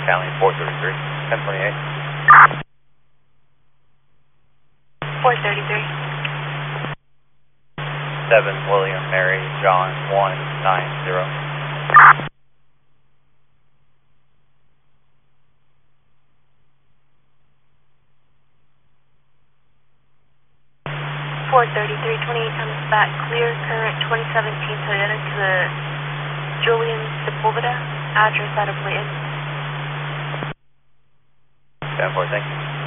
County 433, 1028. 433. 7 William Mary John 190. 433, 28 comes back clear, current 2017 Toyota to the Julian Sepulveda, address out of Layton. 10-4, thank you.